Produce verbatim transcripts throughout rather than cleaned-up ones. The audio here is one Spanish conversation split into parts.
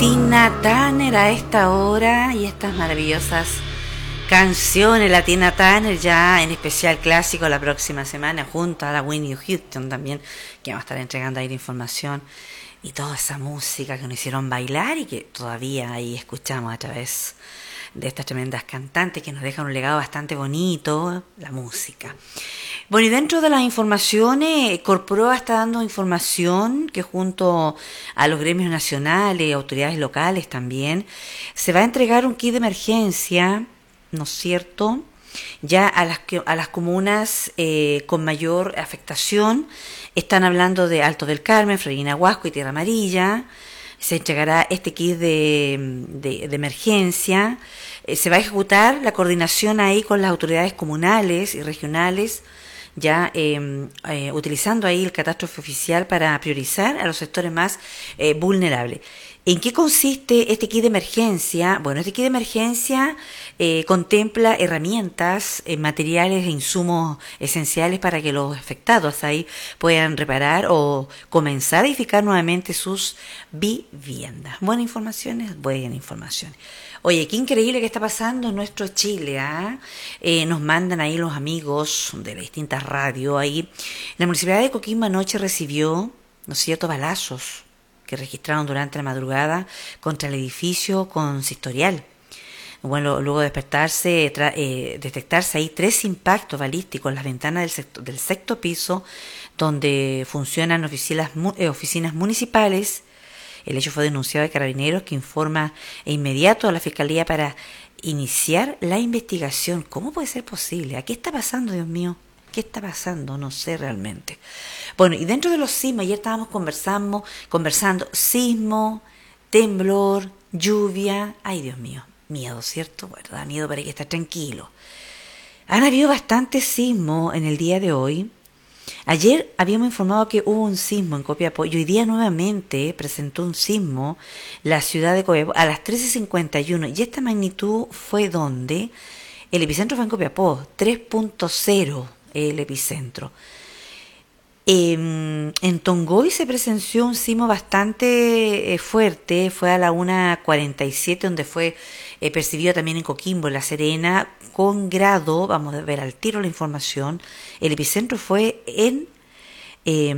Tina Turner a esta hora y estas maravillosas canciones. La Tina Turner ya en especial clásico la próxima semana junto a la Whitney Houston también, que vamos a estar entregando ahí la información y toda esa música que nos hicieron bailar y que todavía ahí escuchamos a través de estas tremendas cantantes que nos dejan un legado bastante bonito, la música. Bueno, y dentro de las informaciones, Corproa está dando información que junto a los gremios nacionales, autoridades locales también, se va a entregar un kit de emergencia, ¿no es cierto?, ya a las, a las comunas eh, con mayor afectación. Están hablando de Alto del Carmen, Freirina Huasco y Tierra Amarilla. Se entregará este kit de, de, de emergencia. Eh, se va a ejecutar la coordinación ahí con las autoridades comunales y regionales, ya eh, eh, utilizando ahí el catástrofe oficial para priorizar a los sectores más eh, vulnerables. ¿En qué consiste este kit de emergencia? Bueno, este kit de emergencia eh, contempla herramientas, eh, materiales e insumos esenciales para que los afectados ahí puedan reparar o comenzar a edificar nuevamente sus viviendas. Buenas informaciones, buenas informaciones. Oye, qué increíble que está pasando en nuestro Chile, ¿ah? ¿eh? Nos mandan ahí los amigos de las distintas radios ahí. La Municipalidad de Coquimbo anoche recibió, ¿no es cierto?, balazos que registraron durante la madrugada contra el edificio consistorial. Bueno, luego de despertarse, tra- eh, detectarse ahí tres impactos balísticos en las ventanas del, sector, del sexto piso, donde funcionan oficinas, eh, oficinas municipales. El hecho fue denunciado de Carabineros, que informa de inmediato a la Fiscalía para iniciar la investigación. ¿Cómo puede ser posible? ¿Qué está pasando, Dios mío? ¿Qué está pasando? No sé realmente. Bueno, y dentro de los sismos, ayer estábamos conversando, conversando sismo, temblor, lluvia. Ay, Dios mío, miedo, ¿cierto? Bueno, da miedo, pero hay que estar tranquilo. Han habido bastantes sismos en el día de hoy. Ayer habíamos informado que hubo un sismo en Copiapó y hoy día nuevamente presentó un sismo la ciudad de Copiapó a las trece cincuenta y uno. Y esta magnitud fue donde el epicentro fue en Copiapó, tres punto cero el epicentro. Eh, en Tongoy se presenció un sismo bastante eh, fuerte, fue a la una cuarenta y siete, donde fue eh, percibido también en Coquimbo, en La Serena, con grado, vamos a ver al tiro la información. El epicentro fue en, eh,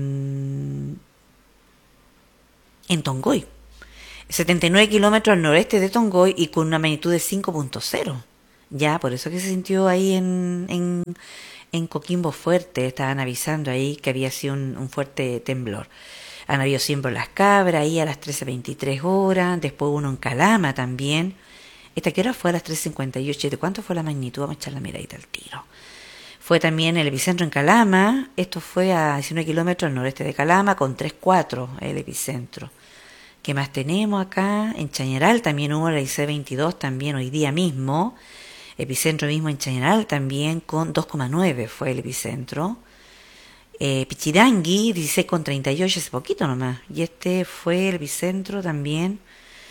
en Tongoy, setenta y nueve kilómetros al noreste de Tongoy y con una magnitud de cinco punto cero. Ya, por eso que se sintió ahí en... en En Coquimbo fuerte, estaban avisando ahí que había sido un, un fuerte temblor. Han habido siempre Las Cabras ahí a las trece veintitrés horas, después uno en Calama también. ¿Esta qué hora fue? A las trece cincuenta y ocho. ¿De cuánto fue la magnitud? Vamos a echar la miradita al tiro. Fue también el epicentro en Calama, esto fue a diecinueve kilómetros al noreste de Calama, con tres punto cuatro el epicentro. ¿Qué más tenemos acá? En Chañaral también hubo a las dieciséis veintidós, también hoy día mismo. Epicentro mismo en Chañaral también con dos coma nueve fue el epicentro. Eh, Pichidangui, dieciséis coma treinta y ocho, hace poquito nomás. Y este fue el epicentro también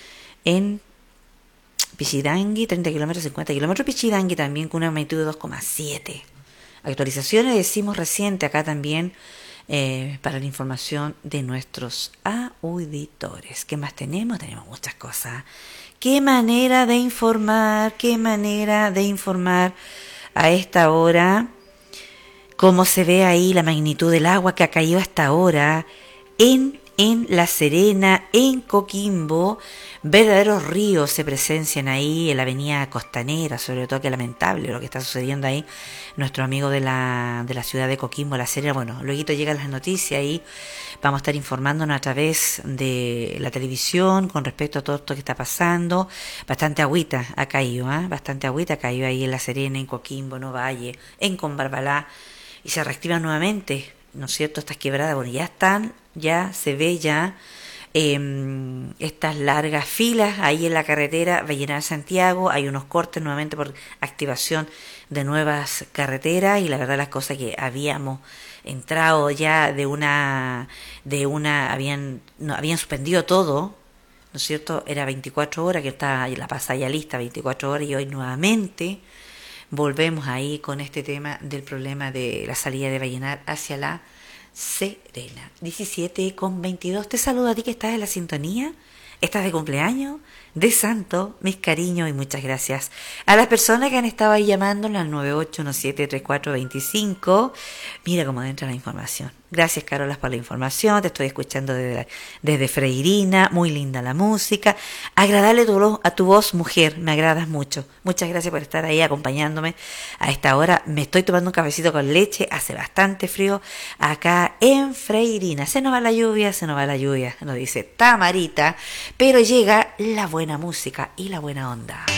en Pichidangui, treinta kilómetros, cincuenta kilómetros. Pichidangui también con una magnitud de dos coma siete. Actualizaciones decimos reciente acá también eh, para la información de nuestros auditores. ¿Qué más tenemos? Tenemos muchas cosas. Qué manera de informar, qué manera de informar a esta hora, cómo se ve ahí la magnitud del agua que ha caído hasta ahora en, en La Serena, en Coquimbo. Verdaderos ríos se presencian ahí en la avenida Costanera, sobre todo, que lamentable lo que está sucediendo ahí. Nuestro amigo de la, de la ciudad de Coquimbo, La Serena, bueno, luego llegan las noticias ahí. Vamos a estar informándonos a través de la televisión con respecto a todo esto que está pasando. Bastante agüita ha caído, ¿eh? Bastante agüita ha caído ahí en La Serena, en Coquimbo, en Ovalle, en Combarbalá. Y se reactivan nuevamente, ¿no es cierto?, estas quebradas. Bueno, ya están, ya se ve ya eh, estas largas filas ahí en la carretera Vallenar-Santiago. Hay unos cortes nuevamente por activación de nuevas carreteras y la verdad las cosas que habíamos entrado ya de una, de una, habían, no, habían suspendido todo, ¿no es cierto? Era veinticuatro horas, que está la pasada ya lista, veinticuatro horas, y hoy nuevamente volvemos ahí con este tema del problema de la salida de Vallenar hacia La Serena. diecisiete con veintidós. Te saludo a ti que estás en la sintonía ¿Estás de cumpleaños? De santo, mis cariños y muchas gracias a las personas que han estado ahí llamando al nueve ocho uno siete tres cuatro dos cinco. Mira cómo entra la información. Gracias, Carolas, por la información. Te estoy escuchando desde, desde Freirina. Muy linda la música. Agradable tu, a tu voz, mujer. Me agradas mucho. Muchas gracias por estar ahí acompañándome a esta hora. Me estoy tomando un cafecito con leche. Hace bastante frío acá en Freirina. Se nos va la lluvia, se nos va la lluvia. Nos dice Tamarita. Pero llega la buena música y la buena onda.